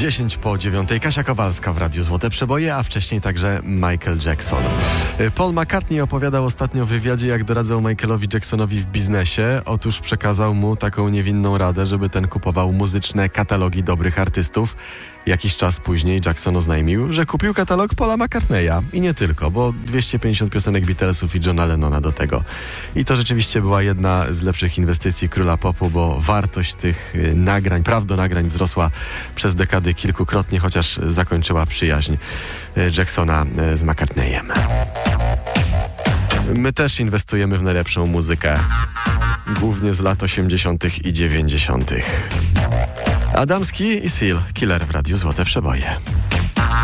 10 po 9. Kasia Kowalska w Radiu Złote Przeboje, a wcześniej także Michael Jackson. Paul McCartney opowiadał ostatnio w wywiadzie, jak doradzał Michaelowi Jacksonowi w biznesie. Otóż przekazał mu taką niewinną radę, żeby ten kupował muzyczne katalogi dobrych artystów. Jakiś czas później Jackson oznajmił, że kupił katalog Paula McCartneya. I nie tylko, bo 250 piosenek Beatlesów i Johna Lennona do tego. I to rzeczywiście była jedna z lepszych inwestycji króla popu, bo wartość tych nagrań, do nagrań wzrosła przez dekady kilkukrotnie, chociaż zakończyła przyjaźń Jacksona z McCartneyem. My też inwestujemy w najlepszą muzykę. Głównie z lat 80. i 90. Adamski i Seal, Killer w Radiu Złote Przeboje.